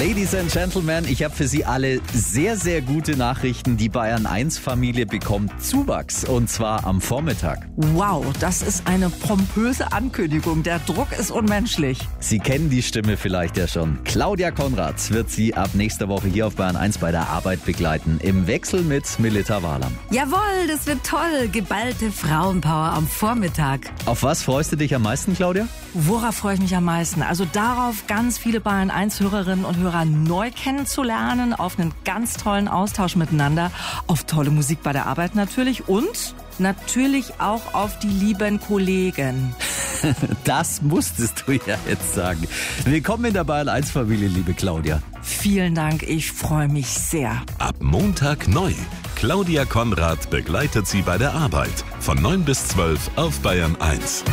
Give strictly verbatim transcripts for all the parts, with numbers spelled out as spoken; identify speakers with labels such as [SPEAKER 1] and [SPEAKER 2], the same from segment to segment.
[SPEAKER 1] Ladies and Gentlemen, ich habe für Sie alle sehr, sehr gute Nachrichten. Die Bayern eins Familie bekommt Zuwachs und zwar am Vormittag.
[SPEAKER 2] Wow, das ist eine pompöse Ankündigung. Der Druck ist unmenschlich.
[SPEAKER 1] Sie kennen die Stimme vielleicht ja schon. Claudia Konrad wird Sie ab nächster Woche hier auf Bayern eins bei der Arbeit begleiten. Im Wechsel mit Melita Wahlam.
[SPEAKER 3] Jawohl, das wird toll. Geballte Frauenpower am Vormittag.
[SPEAKER 1] Auf was freust du dich am meisten, Claudia?
[SPEAKER 2] Worauf freue ich mich am meisten? Also darauf, ganz viele Bayern eins Hörerinnen und Hörer neu kennenzulernen, auf einen ganz tollen Austausch miteinander, auf tolle Musik bei der Arbeit natürlich und natürlich auch auf die lieben Kollegen.
[SPEAKER 1] Das musstest du ja jetzt sagen. Willkommen in der Bayern eins Familie, liebe Claudia.
[SPEAKER 2] Vielen Dank, ich freue mich sehr.
[SPEAKER 4] Ab Montag neu. Claudia Konrad begleitet Sie bei der Arbeit. Von neun bis zwölf auf Bayern eins.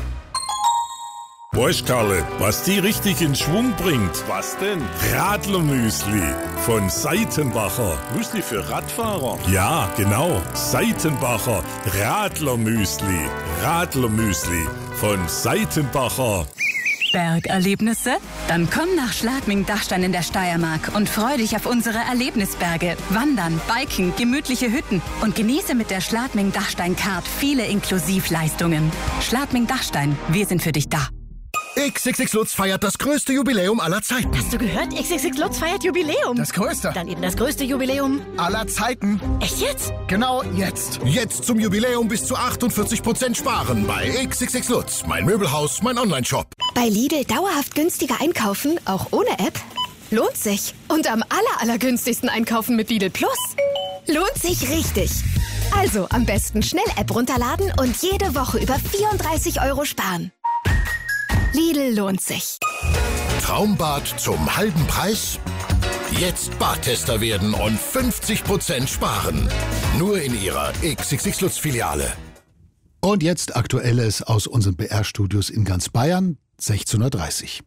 [SPEAKER 5] Weißt Karle, was die richtig in Schwung bringt? Was denn? Radlermüsli von Seitenbacher. Müsli für Radfahrer? Ja, genau. Seitenbacher Radlermüsli. Radlermüsli von Seitenbacher.
[SPEAKER 3] Bergerlebnisse? Dann komm nach Schladming-Dachstein in der Steiermark und freu dich auf unsere Erlebnisberge. Wandern, Biken, gemütliche Hütten und genieße mit der Schladming-Dachstein-Card viele Inklusivleistungen. Schladming-Dachstein, wir sind für dich da.
[SPEAKER 6] X X X Lutz feiert das größte Jubiläum aller Zeiten.
[SPEAKER 7] Hast du gehört? X X X Lutz feiert Jubiläum.
[SPEAKER 6] Das größte.
[SPEAKER 7] Dann eben das größte Jubiläum
[SPEAKER 6] aller Zeiten.
[SPEAKER 7] Echt jetzt?
[SPEAKER 6] Genau jetzt. Jetzt zum Jubiläum bis zu achtundvierzig Prozent sparen bei X X X Lutz. Mein Möbelhaus, mein Onlineshop.
[SPEAKER 8] Bei Lidl dauerhaft günstiger einkaufen, auch ohne App? Lohnt sich. Und am aller, allergünstigsten einkaufen mit Lidl Plus? Lohnt sich richtig. Also am besten schnell App runterladen und jede Woche über vierunddreißig Euro sparen. Lidl lohnt sich.
[SPEAKER 6] Traumbad zum halben Preis? Jetzt Badtester werden und fünfzig Prozent sparen. Nur in Ihrer X X X Lutz Filiale.
[SPEAKER 9] Und jetzt Aktuelles aus unseren B R-Studios in ganz Bayern, sechzehn Uhr dreißig.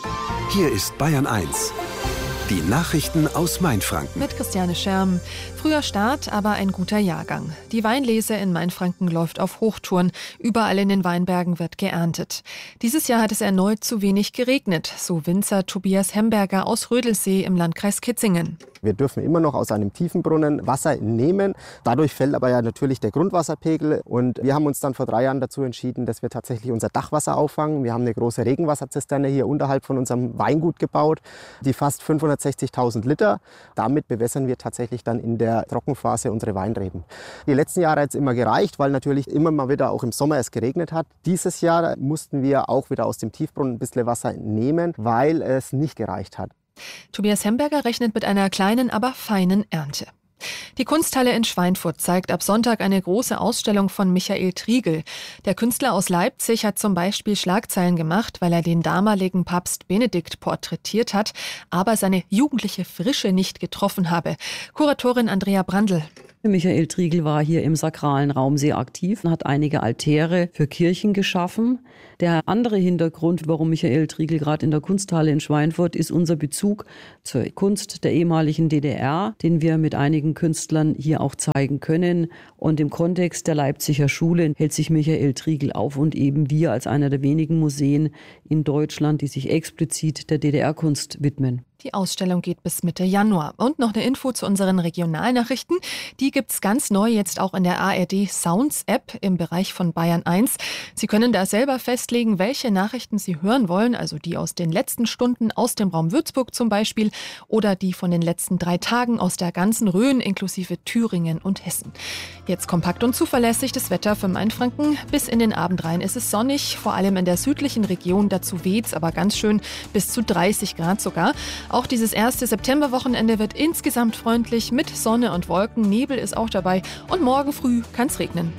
[SPEAKER 10] Hier ist Bayern eins. Die Nachrichten aus Mainfranken.
[SPEAKER 11] Mit Christiane Scherm. Früher Start, aber ein guter Jahrgang. Die Weinlese in Mainfranken läuft auf Hochtouren. Überall in den Weinbergen wird geerntet. Dieses Jahr hat es erneut zu wenig geregnet, so Winzer Tobias Hemberger aus Rödelsee im Landkreis Kitzingen.
[SPEAKER 12] Wir dürfen immer noch aus einem tiefen Brunnen Wasser nehmen. Dadurch fällt aber ja natürlich der Grundwasserpegel. Und wir haben uns dann vor drei Jahren dazu entschieden, dass wir tatsächlich unser Dachwasser auffangen. Wir haben eine große Regenwasserzisterne hier unterhalb von unserem Weingut gebaut, die fast fünfhundertsechzigtausend Liter. Damit bewässern wir tatsächlich dann in der Trockenphase unsere Weinreben. Die letzten Jahre hat es immer gereicht, weil natürlich immer mal wieder auch im Sommer es geregnet hat. Dieses Jahr mussten wir auch wieder aus dem Tiefbrunnen ein bisschen Wasser nehmen, weil es nicht gereicht hat.
[SPEAKER 11] Tobias Hemberger rechnet mit einer kleinen, aber feinen Ernte. Die Kunsthalle in Schweinfurt zeigt ab Sonntag eine große Ausstellung von Michael Triegel. Der Künstler aus Leipzig hat zum Beispiel Schlagzeilen gemacht, weil er den damaligen Papst Benedikt porträtiert hat, aber seine jugendliche Frische nicht getroffen habe. Kuratorin Andrea Brandl.
[SPEAKER 13] Michael Triegel war hier im sakralen Raum sehr aktiv und hat einige Altäre für Kirchen geschaffen. Der andere Hintergrund, warum Michael Triegel gerade in der Kunsthalle in Schweinfurt ist, unser Bezug zur Kunst der ehemaligen D D R, den wir mit einigen Künstlern hier auch zeigen können. Und im Kontext der Leipziger Schule hält sich Michael Triegel auf und eben wir als einer der wenigen Museen in Deutschland, die sich explizit der D D R-Kunst widmen.
[SPEAKER 11] Die Ausstellung geht bis Mitte Januar. Und noch eine Info zu unseren Regionalnachrichten. Die gibt's ganz neu jetzt auch in der A R D Sounds App im Bereich von Bayern eins. Sie können da selber festlegen, welche Nachrichten Sie hören wollen, also die aus den letzten Stunden aus dem Raum Würzburg zum Beispiel oder die von den letzten drei Tagen aus der ganzen Rhön inklusive Thüringen und Hessen. Jetzt kompakt und zuverlässig das Wetter für Mainfranken. Bis in den Abend rein ist es sonnig, vor allem in der südlichen Region. Dazu weht's aber ganz schön bis zu dreißig Grad sogar. Auch dieses erste Septemberwochenende wird insgesamt freundlich mit Sonne und Wolken. Nebel ist auch dabei und morgen früh kann es regnen.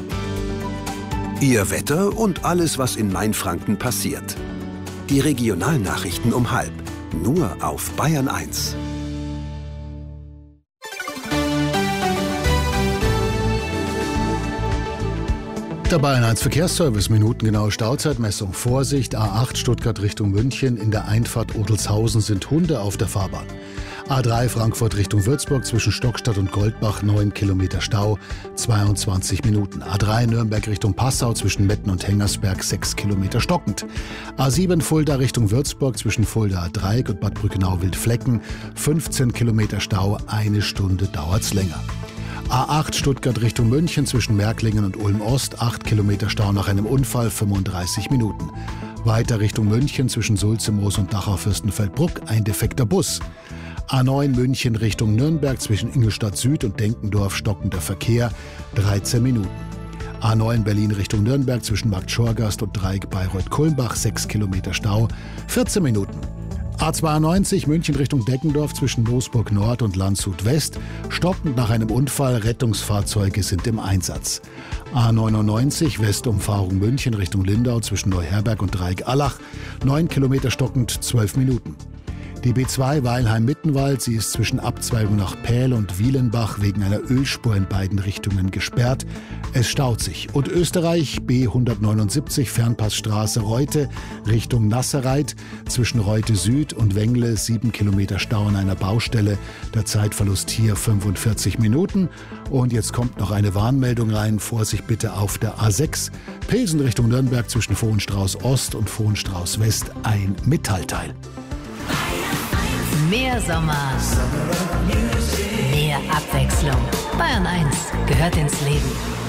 [SPEAKER 10] Ihr Wetter und alles, was in Mainfranken passiert. Die Regionalnachrichten um halb. Nur auf Bayern eins.
[SPEAKER 9] Der Bayern eins Verkehrsservice, minutengenaue Stauzeitmessung. Vorsicht, A acht Stuttgart Richtung München. In der Einfahrt Odelshausen sind Hunde auf der Fahrbahn. A drei Frankfurt Richtung Würzburg zwischen Stockstadt und Goldbach neun Kilometer Stau, zweiundzwanzig Minuten. A drei Nürnberg Richtung Passau zwischen Metten und Hengersberg sechs Kilometer stockend. A sieben Fulda Richtung Würzburg zwischen Fulda Dreieck und Bad Brückenau-Wildflecken fünfzehn Kilometer Stau, eine Stunde dauert's länger. A acht Stuttgart Richtung München zwischen Märklingen und Ulm-Ost acht Kilometer Stau nach einem Unfall, fünfunddreißig Minuten. Weiter Richtung München zwischen Sulzemoos und Dachau-Fürstenfeldbruck ein defekter Bus. A neun München Richtung Nürnberg zwischen Ingolstadt Süd und Denkendorf stockender Verkehr, dreizehn Minuten. A neun Berlin Richtung Nürnberg zwischen Markt Schorgast und Dreieck Bayreuth-Kulmbach sechs Kilometer Stau, vierzehn Minuten. A zweiundneunzig München Richtung Deckendorf zwischen Moosburg Nord und Landshut West, stockend nach einem Unfall, Rettungsfahrzeuge sind im Einsatz. A neunundneunzig Westumfahrung München Richtung Lindau zwischen Neuherberg und Dreieck-Allach, neun Kilometer stockend, zwölf Minuten. Die B zwei Weilheim-Mittenwald, sie ist zwischen Abzweigung nach Pähl und Wielenbach wegen einer Ölspur in beiden Richtungen gesperrt. Es staut sich. Und Österreich B hundertneunundsiebzig Fernpassstraße Reute Richtung Nassereit zwischen Reute Süd und Wengle sieben Kilometer Stau an einer Baustelle. Der Zeitverlust hier fünfundvierzig Minuten. Und jetzt kommt noch eine Warnmeldung rein. Vorsicht bitte auf der A sechs Pilsen Richtung Nürnberg zwischen Vohenstrauß Ost und Vohenstrauß West ein Metallteil.
[SPEAKER 14] Mehr Sommer, mehr Abwechslung. Bayern eins gehört ins Leben.